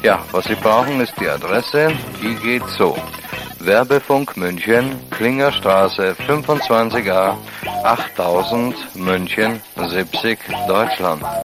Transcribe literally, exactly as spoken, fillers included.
Ja, was Sie brauchen, ist die Adresse. Die geht so. Werbefunk München, Klingerstraße fünfundzwanzig a, achttausend, München, siebzig, Deutschland.